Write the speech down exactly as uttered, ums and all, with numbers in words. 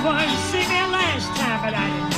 wanted to sing it last time, but I didn't